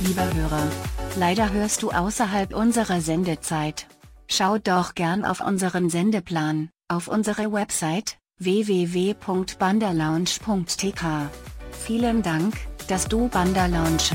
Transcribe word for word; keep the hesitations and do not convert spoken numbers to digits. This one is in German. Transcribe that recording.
Lieber Hörer, leider hörst du außerhalb unserer Sendezeit. Schau doch gern auf unseren Sendeplan, auf unsere Website, w w w punkt bandalounge punkt t k. Vielen Dank, dass du Banderlounge